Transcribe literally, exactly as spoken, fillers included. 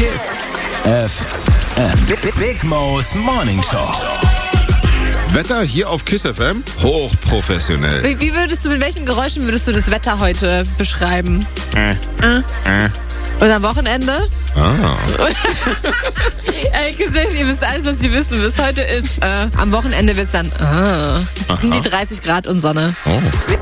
Kiss F M. Big, Big Mo's Morning Show. Wetter hier auf Kiss F M? Hochprofessionell. Wie, wie würdest du, mit welchen Geräuschen würdest du das Wetter heute beschreiben? Äh. Äh. Äh. Und am Wochenende? Ah. Ey, Gesellschaft, ihr wisst alles, was ihr wissen müsst. Heute ist, äh, am Wochenende wird es dann, äh, um die dreißig Grad und Sonne. Oh.